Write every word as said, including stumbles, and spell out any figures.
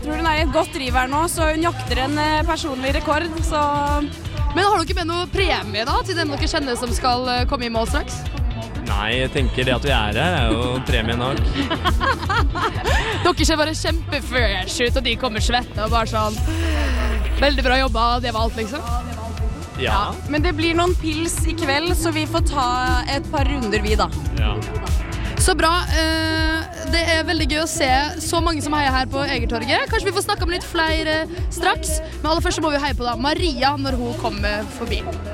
tror hun er i et godt driv her nå, så hun jakter en eh, personlig rekord, så... Men har dere med noe premie da, til dem dere kjenner som skal eh, komme i mål straks? Nei, jeg tenker det at vi er her er jo premie nok. Dere ser bare kjempefresh ut, og de kommer svette og bare sånn veldig bra jobba, det var alt liksom. Ja. Men det blir noen pils i kveld, så vi får ta et par runder vi da. Ja. Så bra, eh, det er veldig gøy å se så mange som heier her på Egertorget. Kanskje vi får snakke om litt flere straks, men aller først så må vi heie på da Maria når hun kommer forbi.